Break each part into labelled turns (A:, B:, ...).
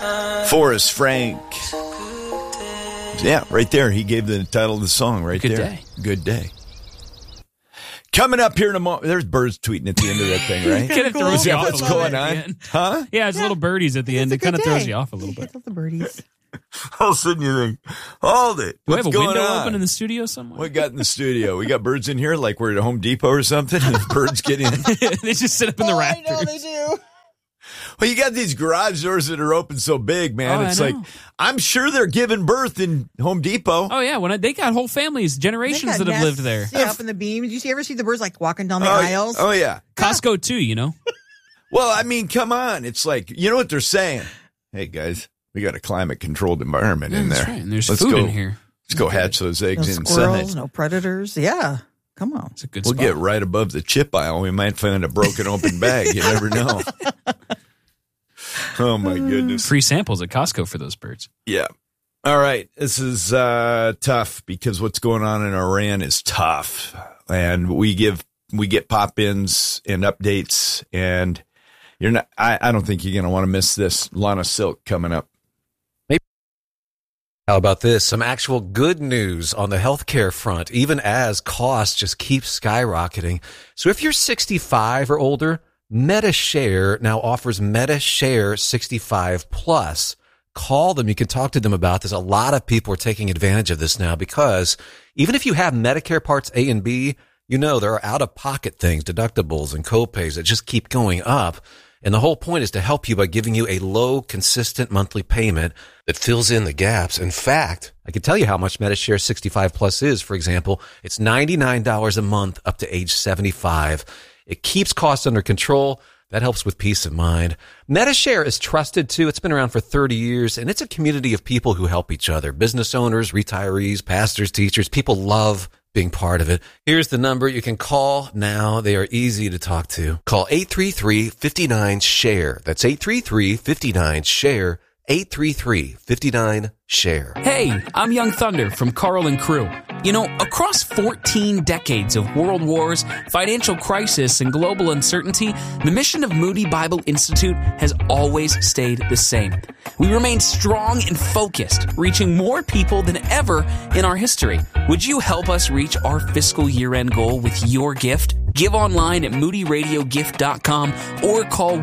A: Forrest Frank. Yeah, right there. He gave the title of the song right there.
B: Good day.
A: Good day. Coming up here in a moment. There's birds tweeting at the end of that thing, right?
B: Kind of throws you off
A: What's
B: a little
A: going
B: bit
A: on?
B: at the end.
A: Huh?
B: Yeah, it's little birdies at the end. It kind of throws you off a little bit.
C: I love the birdies.
A: All of a sudden you think, hold it.
B: Do we have a
A: What's
B: window
A: going on?
B: open in the studio somewhere?
A: What we got in the studio? We got birds in here like we're at Home Depot or something, and the birds get in.
B: They just sit up in the rafters.
C: I know they do.
A: Well, you got these garage doors that are open so big, man.
B: Oh,
A: It's
B: I
A: like,
B: know.
A: I'm sure they're giving birth in Home Depot.
B: Oh, yeah. They got whole families, generations that have lived there.
C: Yeah, up in the beams. Did you ever see the birds like walking down the aisles?
A: Oh, yeah.
B: Costco, too, you know?
A: Well, I mean, come on. It's like, you know what they're saying? Hey, guys, we got a climate-controlled environment in there.
B: That's right. And there's
A: Let's
B: food
A: go,
B: in here.
A: Let's go hatch those
C: No
A: eggs
C: squirrels,
A: inside.
C: no predators. Yeah. Come on.
B: It's a good
A: We'll
B: spot.
A: get right above the chip aisle. We might find a broken open bag. You never know. Oh, my goodness.
B: Free samples at Costco for those birds.
A: Yeah. All right. This is tough because what's going on in Iran is tough. And we get pop-ins and updates, and I don't think you're going to want to miss this. Lana Silk coming up.
D: How about this? Some actual good news on the healthcare front, even as costs just keep skyrocketing. So if you're 65 or older, MediShare now offers MediShare 65 Plus. Call them. You can talk to them about this. A lot of people are taking advantage of this now because even if you have Medicare Parts A and B, you know there are out-of-pocket things, deductibles and copays that just keep going up. And the whole point is to help you by giving you a low, consistent monthly payment that fills in the gaps. In fact, I can tell you how much MediShare 65 Plus is. For example, it's $99 a month up to age 75. It keeps costs under control. That helps with peace of mind. MediShare is trusted too. It's been around for 30 years, and it's a community of people who help each other. Business owners, retirees, pastors, teachers. People love being part of it. Here's the number you can call now. They are easy to talk to. Call 833-59-SHARE. That's 833-59-SHARE. 833-59-SHARE.
B: Hey, I'm Young Thunder from Carl and Crew. You know, across 14 decades of world wars, financial crisis, and global uncertainty, the mission of Moody Bible Institute has always stayed the same. We remain strong and focused, reaching more people than ever in our history. Would you help us reach our fiscal year-end goal with your gift? Give online at moodyradiogift.com or call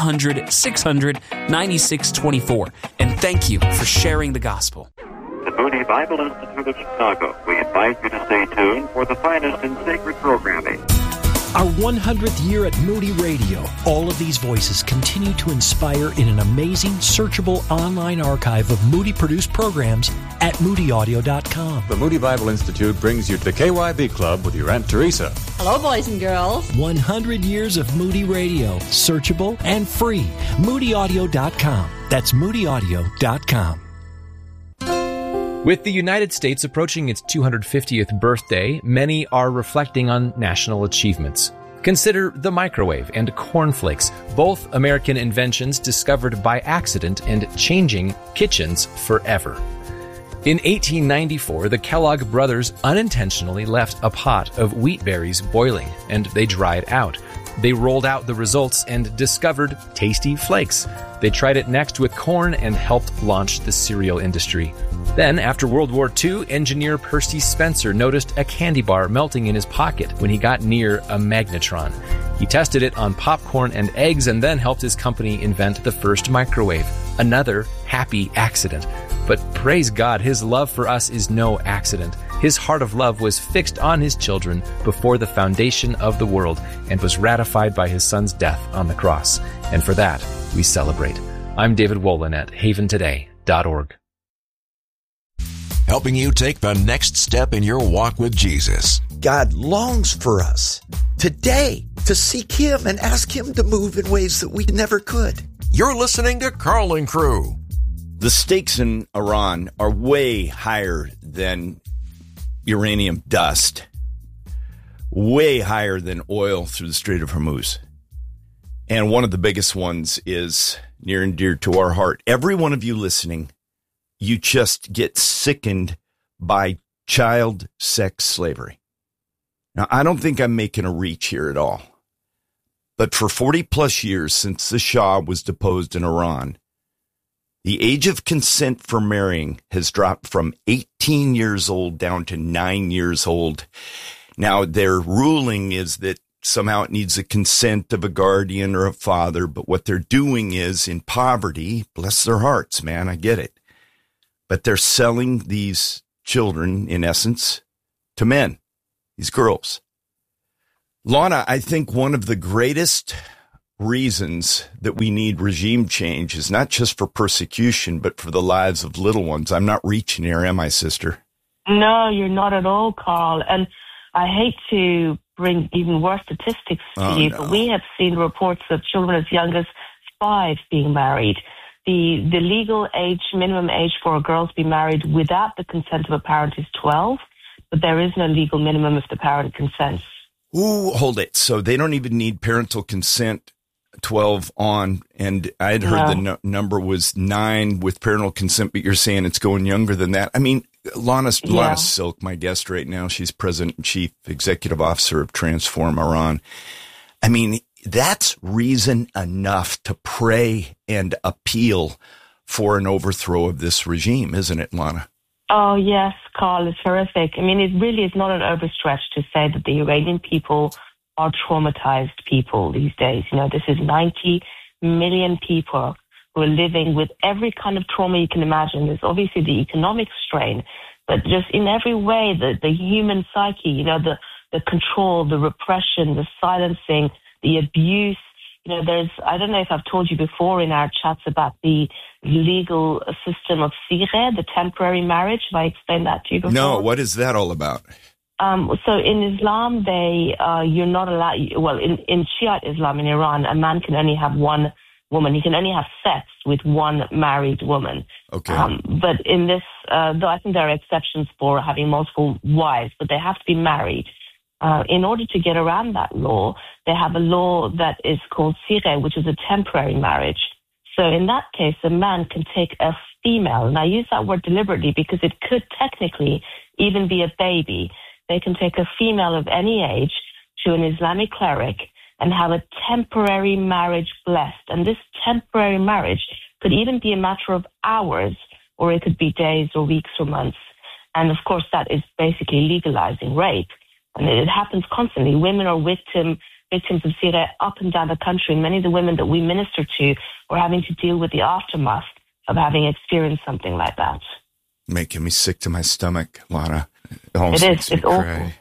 B: 1-800-600-9624. And thank you for sharing the gospel.
E: The Moody Bible Institute of Chicago. We invite you to stay tuned for the finest in sacred programming.
F: Our 100th year at Moody Radio. All of these voices continue to inspire in an amazing, searchable online archive of Moody-produced programs at moodyaudio.com.
G: The Moody Bible Institute brings you the KYB Club with your Aunt Teresa.
H: Hello, boys and girls.
F: 100 years of Moody Radio. Searchable and free. moodyaudio.com. That's moodyaudio.com.
I: With the United States approaching its 250th birthday, many are reflecting on national achievements. Consider the microwave and cornflakes, both American inventions discovered by accident and changing kitchens forever. In 1894, the Kellogg brothers unintentionally left a pot of wheat berries boiling, and they dried out. They rolled out the results and discovered tasty flakes. They tried it next with corn and helped launch the cereal industry. Then, after World War II, engineer Percy Spencer noticed a candy bar melting in his pocket when he got near a magnetron. He tested it on popcorn and eggs and then helped his company invent the first microwave. Another happy accident. But praise God, his love for us is no accident. His heart of love was fixed on his children before the foundation of the world and was ratified by his son's death on the cross. And for that, we celebrate. I'm David Wolin at haventoday.org.
J: Helping you take the next step in your walk with Jesus.
K: God longs for us today to seek Him and ask Him to move in ways that we never could.
J: You're listening to Carl and Crew.
A: The stakes in Iran are way higher than uranium dust, way higher than oil through the Strait of Hormuz. And one of the biggest ones is near and dear to our heart. Every one of you listening, you just get sickened by child sex slavery. Now, I don't think I'm making a reach here at all. But for 40 plus years since the Shah was deposed in Iran, The age of consent for marrying has dropped from 18 years old down to 9 years old. Now, their ruling is that somehow it needs the consent of a guardian or a father, but what they're doing is, in poverty, bless their hearts, man, I get it, but they're selling these children, in essence, to men, these girls. Lana, I think one of the greatest reasons that we need regime change is not just for persecution, but for the lives of little ones. I'm not reaching here, am I, sister?
H: No, you're not at all, Carl. And I hate to bring even worse statistics to you, but we have seen reports of children as young as 5 being married. The legal age, minimum age for a girl to be married without the consent of a parent is 12, but there is no legal minimum if the parent consents.
A: Ooh, hold it. So they don't even need parental consent 12 on, and I had heard the number was 9 with parental consent, but you're saying it's going younger than that. I mean, Lana Silk, my guest right now, she's President and Chief Executive Officer of Transform Iran. I mean, that's reason enough to pray and appeal for an overthrow of this regime, isn't it, Lana?
H: Oh, yes, Carl, it's horrific. I mean, it really is not an overstretch to say that the Iranian people are traumatized people these days. You know, this is 90 million people who are living with every kind of trauma you can imagine. There's obviously the economic strain, but just in every way, the human psyche, you know, the control, the repression, the silencing, the abuse. You know, I don't know if I've told you before in our chats about the legal system of Sireh, the temporary marriage. Have I explained that to you before?
A: No, what is that all about?
H: So in Islam, you're not allowed, well, in Shiite Islam in Iran, a man can only have one woman. He can only have sex with one married woman.
A: Okay.
H: But in this, though I think there are exceptions for having multiple wives, but they have to be married. In order to get around that law, they have a law that is called Sireh, which is a temporary marriage. So in that case, a man can take a female, and I use that word deliberately because it could technically even be a baby. They can take a female of any age to an Islamic cleric and have a temporary marriage blessed. And this temporary marriage could even be a matter of hours, or it could be days or weeks or months. And of course, that is basically legalizing rape. And it happens constantly. Women are victims of Sireh up and down the country. And many of the women that we minister to are having to deal with the aftermath of having experienced something like that.
A: Making me sick to my stomach, Lana.
H: It is. It's awful.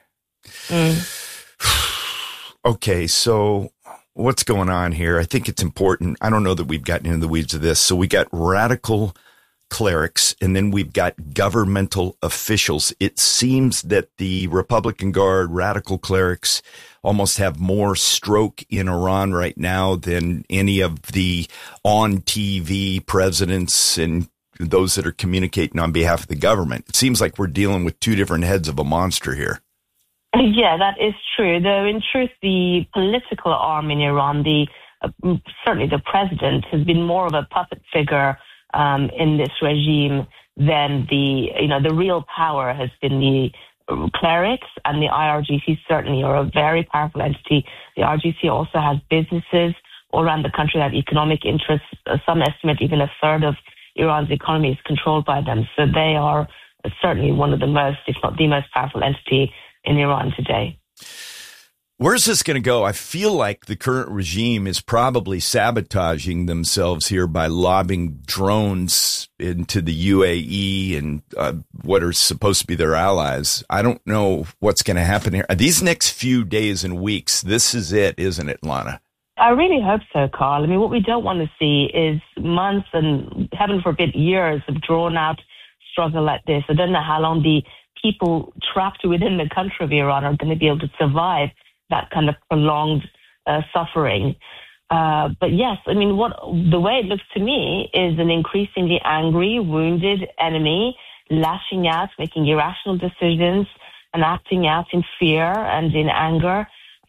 A: Okay, so what's going on here? I think it's important. I don't know that we've gotten into the weeds of this. So we got radical clerics, and then we've got governmental officials. It seems that the Republican Guard, radical clerics, almost have more stroke in Iran right now than any of the on-TV presidents and those that are communicating on behalf of the government. It seems like we're dealing with two different heads of a monster here.
H: Yeah, that is true. Though in truth, the political arm in Iran, certainly the president, has been more of a puppet figure in this regime than the real power has been the clerics, and the IRGC certainly are a very powerful entity. The IRGC also has businesses all around the country that have economic interests. Some estimate even a third of Iran's economy is controlled by them. So they are certainly one of the most, if not the most powerful entity in Iran today.
A: Where's this going to go? I feel like the current regime is probably sabotaging themselves here by lobbing drones into the UAE and what are supposed to be their allies. I don't know what's going to happen here. These next few days and weeks, this is it, isn't it, Lana?
H: I really hope so, Carl. I mean, what we don't want to see is months and, heaven forbid, years of drawn-out struggle like this. I don't know how long the people trapped within the country of Iran are going to be able to survive that kind of prolonged suffering. But yes, I mean, the way it looks to me is an increasingly angry, wounded enemy lashing out, making irrational decisions and acting out in fear and in anger.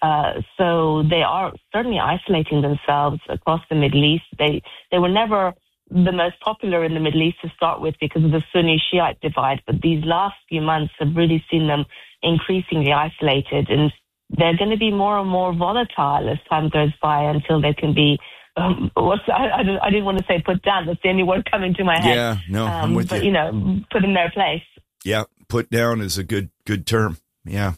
H: So they are certainly isolating themselves across the Middle East. They were never the most popular in the Middle East to start with because of the Sunni-Shiite divide, but these last few months have really seen them increasingly isolated, and they're going to be more and more volatile as time goes by until they can be I didn't want to say put down. That's the only word coming to my head.
A: Yeah, no, I'm with
H: but,
A: you.
H: Put in their place.
A: Yeah, put down is a good term. Yeah.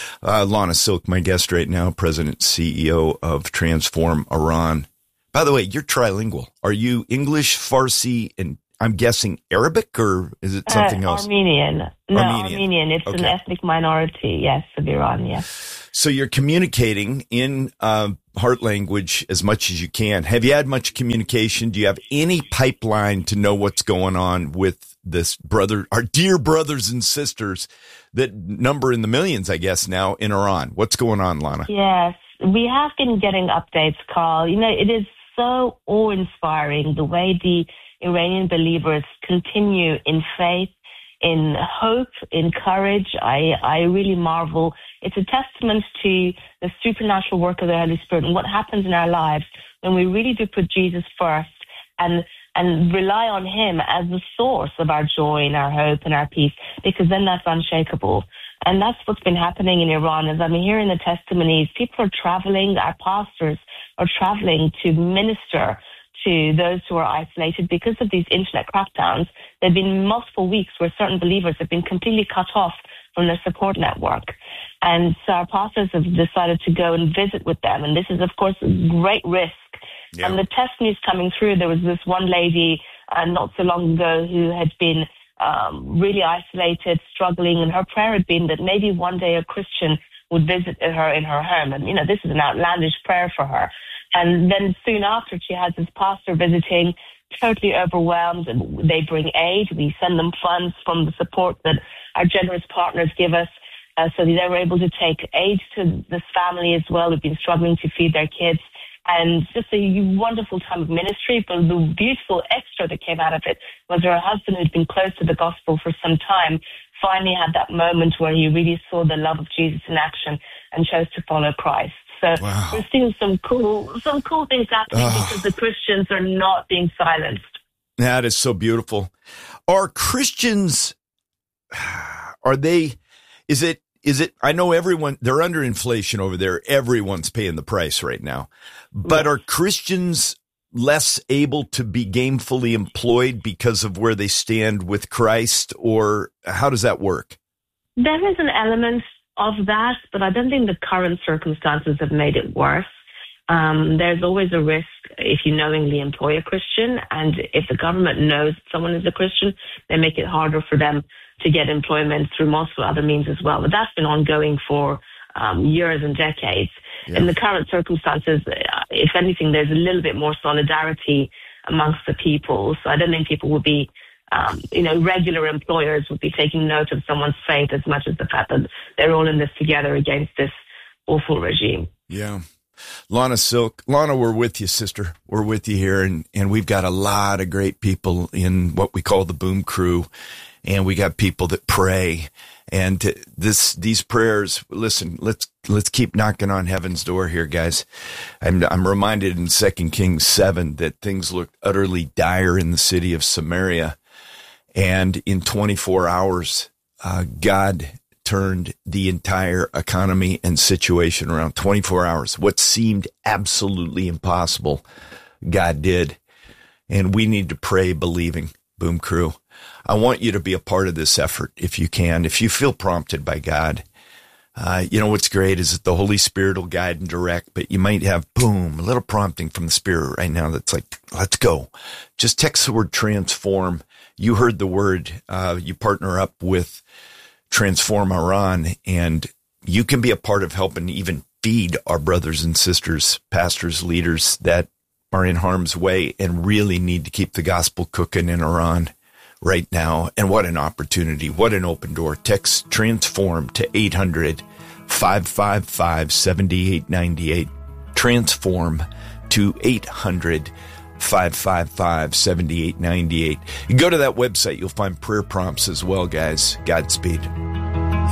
A: Lana Silk, my guest right now, President CEO of Transform Iran. By the way, you're trilingual. Are you English, Farsi, and I'm guessing Arabic, or is it something else?
H: Armenian. No, Armenian. It's an ethnic minority, yes, of Iran, yes.
A: So you're communicating in heart language as much as you can. Have you had much communication? Do you have any pipeline to know what's going on with this our dear brothers and sisters that number in the millions, I guess, now in Iran? What's going on, Lana?
H: Yes, we have been getting updates, Carl. It is so awe-inspiring the way the Iranian believers continue in faith, in hope, in courage. I really marvel. It's a testament to the supernatural work of the Holy Spirit and what happens in our lives when we really do put Jesus first and rely on him as the source of our joy and our hope and our peace, because then that's unshakable. And that's what's been happening in Iran. As I'm hearing the testimonies, people are traveling, our pastors are traveling to minister to those who are isolated because of these internet crackdowns. There have been multiple weeks where certain believers have been completely cut off from their support network. And so our pastors have decided to go and visit with them. And this is, of course, a great risk. Yeah. And the testimonies coming through, there was this one lady not so long ago who had been really isolated, struggling, and her prayer had been that maybe one day a Christian would visit her in her home. And, this is an outlandish prayer for her. And then soon after, she has this pastor visiting, totally overwhelmed, and they bring aid. We send them funds from the support that our generous partners give us. So they were able to take aid to this family as well, who've been struggling to feed their kids. And just a wonderful time of ministry. But the beautiful extra that came out of it was her husband, who'd been close to the gospel for some time, finally had that moment where he really saw the love of Jesus in action and chose to follow Christ. So we're seeing some cool things happening because the Christians are not being silenced.
A: That is so beautiful. Are Christians, is it, I know everyone, they're under inflation over there. Everyone's paying the price right now. But are Christians less able to be gainfully employed because of where they stand with Christ, or how does that work?
H: There is an element of that, but I don't think the current circumstances have made it worse. There's always a risk if you knowingly employ a Christian, and if the government knows someone is a Christian, they make it harder for them to get employment through multiple other means as well. But that's been ongoing for years and decades. Yeah. In the current circumstances, if anything, there's a little bit more solidarity amongst the people. So I don't think people would be regular employers would be taking note of someone's faith as much as the fact that they're all in this together against this awful regime.
A: Yeah. Lana Silk. Lana, we're with you, sister. We're with you here. And we've got a lot of great people in what we call the Boom Crew. And we got people that pray. And these prayers, listen, let's keep knocking on heaven's door here, guys. I'm reminded in 2 Kings 7 that things looked utterly dire in the city of Samaria. And in 24 hours, God turned the entire economy and situation around. 24 hours. What seemed absolutely impossible, God did. And we need to pray believing, Boom Crew. I want you to be a part of this effort if you can, if you feel prompted by God. What's great is that the Holy Spirit will guide and direct, but you might have, a little prompting from the Spirit right now that's like, let's go. Just text the word transform. You heard the word. You partner up with Transform Iran, and you can be a part of helping even feed our brothers and sisters, pastors, leaders that are in harm's way and really need to keep the gospel cooking in Iran right now. And what an opportunity. What an open door. Text transform to 800-555-7898. Transform to 800-555-7898. You go to that website, you'll find prayer prompts as well, guys. Godspeed.